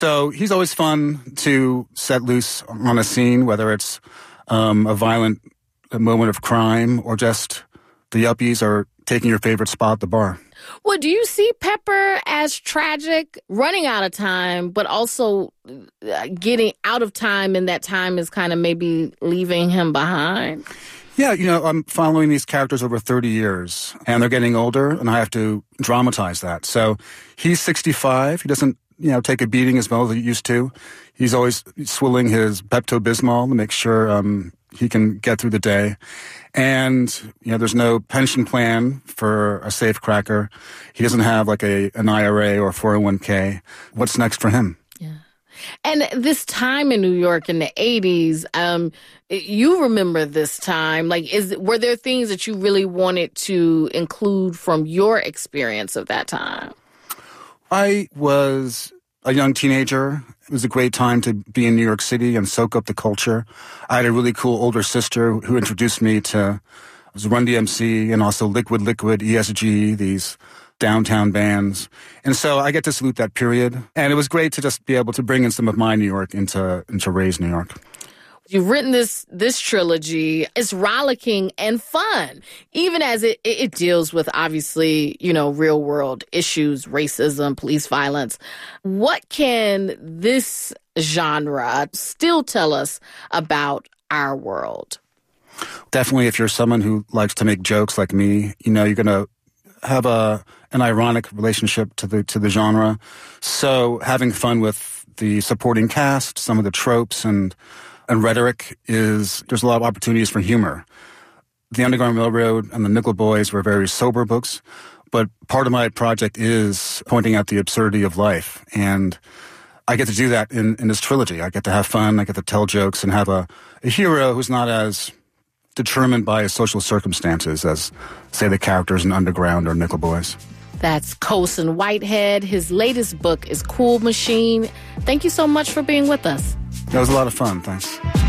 So he's always fun to set loose on a scene, whether it's a violent moment of crime or just the yuppies are taking your favorite spot at the bar. Well, do you see Pepper as tragic, running out of time, but also getting out of time, and that time is kind of maybe leaving him behind? Yeah, I'm following these characters over 30 years, and they're getting older, and I have to dramatize that. So he's 65. He doesn't, take a beating as well as he used to. He's always swilling his Pepto-Bismol to make sure he can get through the day. And, there's no pension plan for a safecracker. He doesn't have like an IRA or 401k. What's next for him? Yeah. And this time in New York in the 80s, you remember this time. Were there things that you really wanted to include from your experience of that time? I was a young teenager. It was a great time to be in New York City and soak up the culture. I had a really cool older sister who introduced me to Run DMC and also Liquid, ESG, these downtown bands. And so I get to salute that period. And it was great to just be able to bring in some of my New York into Ray's New York. You've written this trilogy. It's rollicking and fun, even as it deals with, obviously, real world issues, racism, police violence. What can this genre still tell us about our world? Definitely, if you're someone who likes to make jokes like me, you're going to have an ironic relationship to the genre. So having fun with the supporting cast, some of the tropes and rhetoric there's a lot of opportunities for humor. The Underground Railroad and the Nickel Boys were very sober books, but part of my project is pointing out the absurdity of life. And I get to do that in this trilogy. I get to have fun, I get to tell jokes and have a hero who's not as determined by his social circumstances as, say, the characters in Underground or Nickel Boys. That's Colson Whitehead. His latest book is Cool Machine. Thank you so much for being with us. That was a lot of fun. Thanks.